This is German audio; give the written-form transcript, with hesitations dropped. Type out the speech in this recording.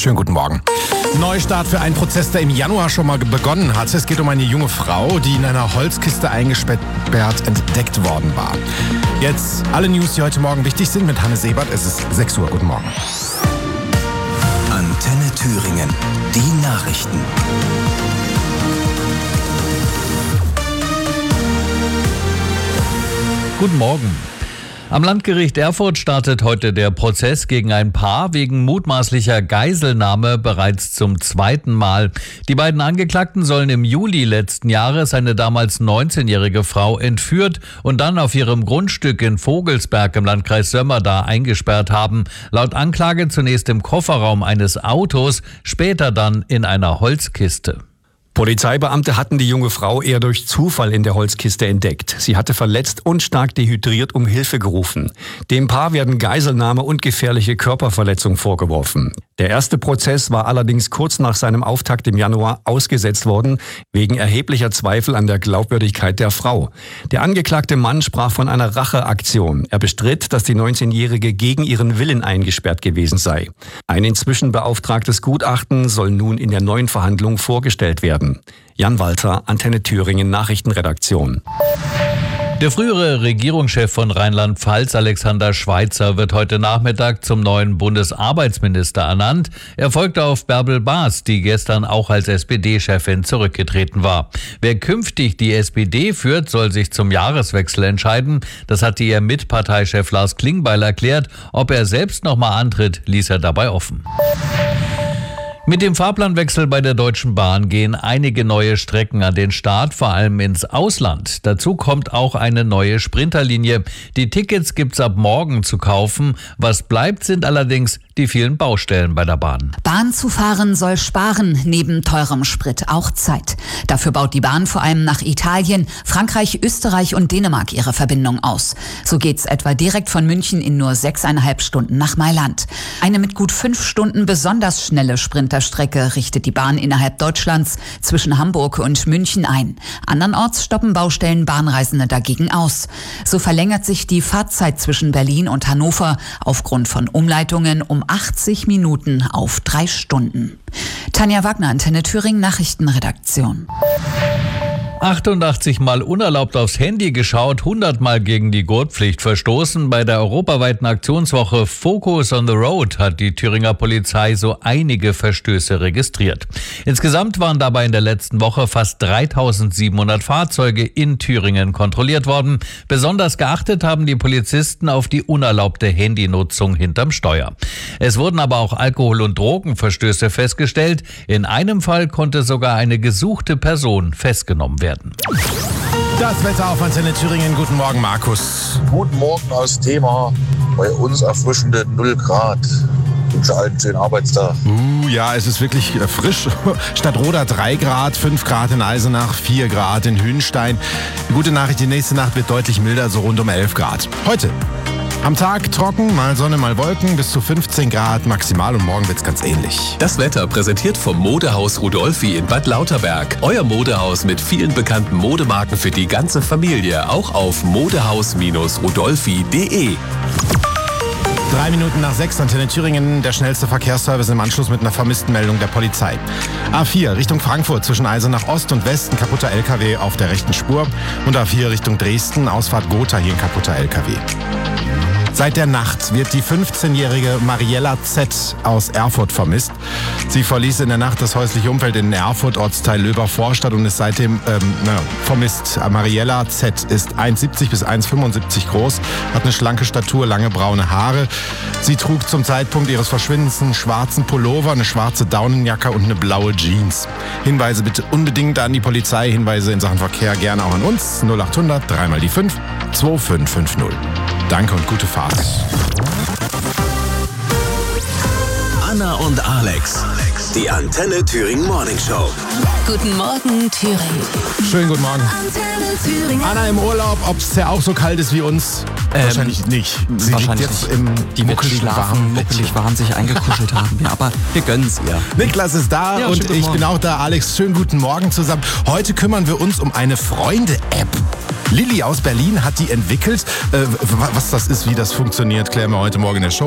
Schönen guten Morgen. Neustart für einen Prozess, der im Januar schon mal begonnen hat. Es geht um eine junge Frau, die in einer Holzkiste eingesperrt entdeckt worden war. Jetzt alle News, die heute Morgen wichtig sind, mit Hannes Ebert. Es ist 6 Uhr. Guten Morgen. Antenne Thüringen. Die Nachrichten. Guten Morgen. Am Landgericht Erfurt startet heute der Prozess gegen ein Paar wegen mutmaßlicher Geiselnahme bereits zum zweiten Mal. Die beiden Angeklagten sollen im Juli letzten Jahres eine damals 19-jährige Frau entführt und dann auf ihrem Grundstück in Vogelsberg im Landkreis Sömmerda eingesperrt haben. Laut Anklage zunächst im Kofferraum eines Autos, später dann in einer Holzkiste. Polizeibeamte hatten die junge Frau eher durch Zufall in der Holzkiste entdeckt. Sie hatte verletzt und stark dehydriert um Hilfe gerufen. Dem Paar werden Geiselnahme und gefährliche Körperverletzung vorgeworfen. Der erste Prozess war allerdings kurz nach seinem Auftakt im Januar ausgesetzt worden, wegen erheblicher Zweifel an der Glaubwürdigkeit der Frau. Der angeklagte Mann sprach von einer Racheaktion. Er bestritt, dass die 19-Jährige gegen ihren Willen eingesperrt gewesen sei. Ein inzwischen beauftragtes Gutachten soll nun in der neuen Verhandlung vorgestellt werden. Jan Walter, Antenne Thüringen Nachrichtenredaktion. Der frühere Regierungschef von Rheinland-Pfalz, Alexander Schweitzer, wird heute Nachmittag zum neuen Bundesarbeitsminister ernannt. Er folgte auf Bärbel Baas, die gestern auch als SPD-Chefin zurückgetreten war. Wer künftig die SPD führt, soll sich zum Jahreswechsel entscheiden. Das hatte ihr Mitparteichef Lars Klingbeil erklärt. Ob er selbst nochmal antritt, ließ er dabei offen. Mit dem Fahrplanwechsel bei der Deutschen Bahn gehen einige neue Strecken an den Start, vor allem ins Ausland. Dazu kommt auch eine neue Sprinterlinie. Die Tickets gibt's ab morgen zu kaufen. Was bleibt, sind allerdings die vielen Baustellen bei der Bahn. Bahn zu fahren soll sparen, neben teurem Sprit auch Zeit. Dafür baut die Bahn vor allem nach Italien, Frankreich, Österreich und Dänemark ihre Verbindung aus. So geht's etwa direkt von München in nur 6,5 Stunden nach Mailand. Eine mit gut 5 Stunden besonders schnelle Sprinterstrecke richtet die Bahn innerhalb Deutschlands zwischen Hamburg und München ein. Andernorts stoppen Baustellen Bahnreisende dagegen aus. So verlängert sich die Fahrzeit zwischen Berlin und Hannover aufgrund von Umleitungen um 80 Minuten auf 3 Stunden. Tanja Wagner, Antenne Thüringen Nachrichtenredaktion. 88 Mal unerlaubt aufs Handy geschaut, 100 Mal gegen die Gurtpflicht verstoßen. Bei der europaweiten Aktionswoche Focus on the Road hat die Thüringer Polizei so einige Verstöße registriert. Insgesamt waren dabei in der letzten Woche fast 3700 Fahrzeuge in Thüringen kontrolliert worden. Besonders geachtet haben die Polizisten auf die unerlaubte Handynutzung hinterm Steuer. Es wurden aber auch Alkohol- und Drogenverstöße festgestellt. In einem Fall konnte sogar eine gesuchte Person festgenommen werden. Das Wetter auf Antenne Thüringen. Guten Morgen, Markus. Guten Morgen aus Thema. Bei uns erfrischende 0 Grad. Ich wünsche allen einen schönen Arbeitstag. Ja, es ist wirklich frisch. Stadtroda 3 Grad, 5 Grad in Eisenach, 4 Grad in Hünstein. Die gute Nachricht, die nächste Nacht wird deutlich milder, so rund um 11 Grad. Heute am Tag trocken, mal Sonne, mal Wolken, bis zu 15 Grad maximal und morgen wird's ganz ähnlich. Das Wetter präsentiert vom Modehaus Rudolphi in Bad Lauterberg. Euer Modehaus mit vielen bekannten Modemarken für die ganze Familie. Auch auf modehaus-rudolphi.de. 3 Minuten nach 6, Antenne Thüringen, der schnellste Verkehrsservice im Anschluss mit einer Vermisstenmeldung der Polizei. A4 Richtung Frankfurt zwischen Eisenach Ost und Westen, kaputter LKW auf der rechten Spur. Und A4 Richtung Dresden, Ausfahrt Gotha, hier ein kaputter LKW. Seit der Nacht wird die 15-jährige Mariella Z. aus Erfurt vermisst. Sie verließ in der Nacht das häusliche Umfeld in Erfurt, Ortsteil Löber-Vorstadt, und ist seitdem vermisst. Mariella Z. ist 1,70 bis 1,75 groß, hat eine schlanke Statur, lange braune Haare. Sie trug zum Zeitpunkt ihres Verschwindens einen schwarzen Pullover, eine schwarze Daunenjacke und eine blaue Jeans. Hinweise bitte unbedingt an die Polizei, Hinweise in Sachen Verkehr gerne auch an uns. 0800 3 mal die 5 2550. Danke und gute Fahrt. Anna und Alex. Die Antenne Thüringen Morning Show. Guten Morgen, Thüringen. Schönen guten Morgen. Antenne Thüringen. Anna im Urlaub, ob es ja auch so kalt ist wie uns? Wahrscheinlich nicht. Sie wahrscheinlich liegt jetzt nicht. im Die wird schlafen, muckelig warm sich eingekuschelt haben. Ja, aber wir gönnen's ihr. Niklas ist da Ja, und ich bin auch da. Alex, schönen guten Morgen zusammen. Heute kümmern wir uns um eine Freunde-App. Lilly aus Berlin hat die entwickelt. Was das ist, wie das funktioniert, klären wir heute Morgen in der Show.